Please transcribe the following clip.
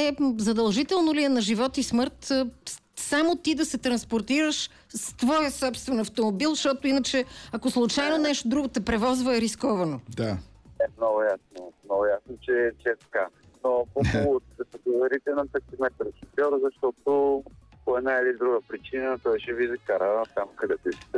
задължително ли е на живот и смърт само ти да се транспортираш с твоя собствен автомобил, защото иначе, ако случайно нещо друго те превозва, е рисковано? Да. Много ясно, че е така. Но по-хубаво да се доверите на таксиметър шофьор, защото по една или друга причина той ще ви закара там, където искате